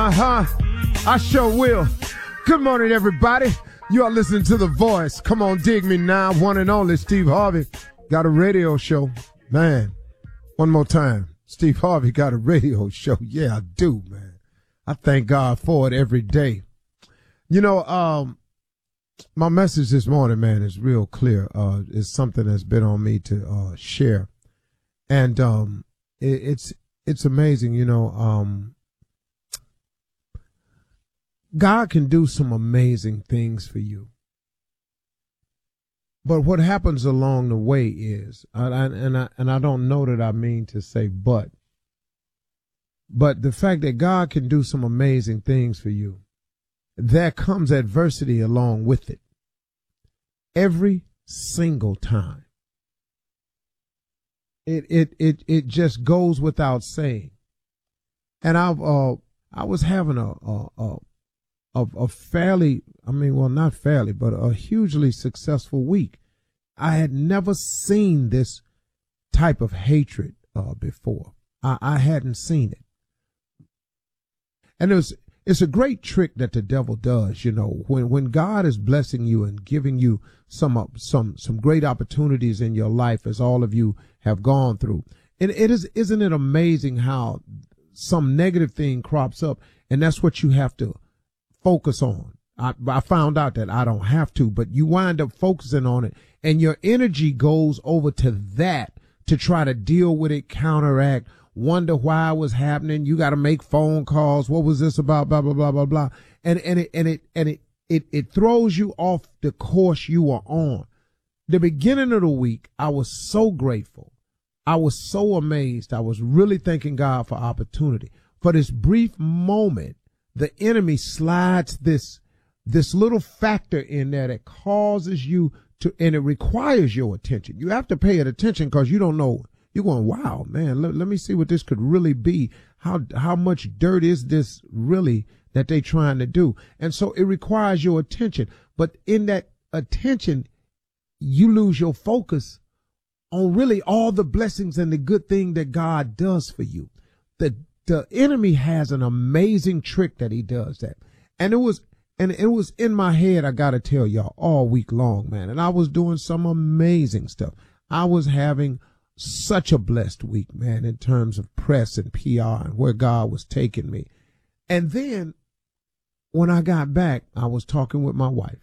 I sure will. Good morning, everybody. You are listening to The Voice. Come on, dig me now. One and only Steve Harvey got a radio show. Man, one more time. Steve Harvey got a radio show. Yeah, I do, man. I thank God for it every day. You know, my message this morning, man, is real clear. It's something that's been on me to share. And it's amazing, you know. God can do some amazing things for you. But what happens along the way is, and I don't know that I mean to say but the fact that God can do some amazing things for you, there comes adversity along with it. Every single time. It just goes without saying. And I was having a fairly, not fairly, but a hugely successful week. I had never seen this type of hatred before. I hadn't seen it. And it's a great trick that the devil does, you know, when God is blessing you and giving you some great opportunities in your life, as all of you have gone through. Isn't it amazing how some negative thing crops up, and that's what you have to focus on. I found out that I don't have to, but you wind up focusing on it, and your energy goes over to that to try to deal with it, counteract, wonder why it was happening. You got to make phone calls. What was this about? Blah blah blah blah blah. And it throws you off the course you are on. The beginning of the week, I was so grateful. I was so amazed. I was really thanking God for opportunity. For this brief moment, the enemy slides this little factor in there that causes you to, and it requires your attention. You have to pay it attention because you don't know. You're going, wow, man, let me see what this could really be. How much dirt is this really that they trying to do? And so it requires your attention. But in that attention, you lose your focus on really all the blessings and the good thing that God does for you. The enemy has an amazing trick that he does that. And it was in my head, I got to tell y'all, all week long, man. And I was doing some amazing stuff. I was having such a blessed week, man, in terms of press and PR and where God was taking me. And then when I got back, I was talking with my wife.